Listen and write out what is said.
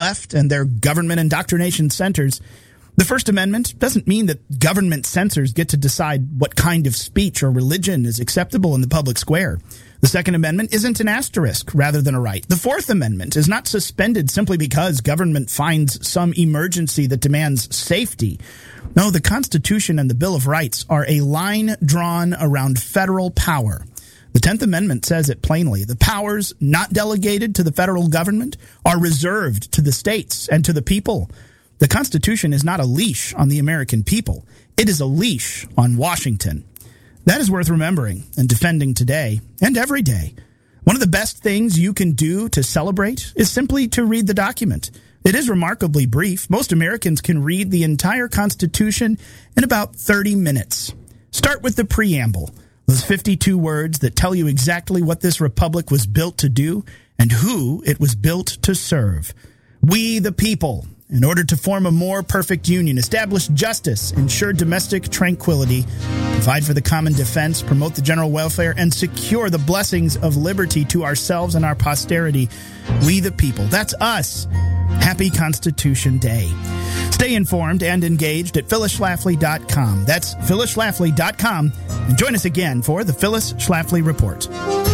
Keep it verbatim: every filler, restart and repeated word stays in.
left and their government indoctrination centers, the First Amendment doesn't mean that government censors get to decide what kind of speech or religion is acceptable in the public square. The Second Amendment isn't an asterisk rather than a right. The Fourth Amendment is not suspended simply because government finds some emergency that demands safety. No, the Constitution and the Bill of Rights are a line drawn around federal power. The Tenth Amendment says it plainly. The powers not delegated to the federal government are reserved to the states and to the people. The Constitution is not a leash on the American people. It is a leash on Washington. That is worth remembering and defending today and every day. One of the best things you can do to celebrate is simply to read the document. It is remarkably brief. Most Americans can read the entire Constitution in about thirty minutes. Start with the preamble, those fifty-two words that tell you exactly what this republic was built to do and who it was built to serve. We, the people, in order to form a more perfect union, establish justice, ensure domestic tranquility, provide for the common defense, promote the general welfare, and secure the blessings of liberty to ourselves and our posterity. We the people. That's us. Happy Constitution Day. Stay informed and engaged at Phyllis Schlafly dot com. That's Phyllis Schlafly dot com. And join us again for the Phyllis Schlafly Report.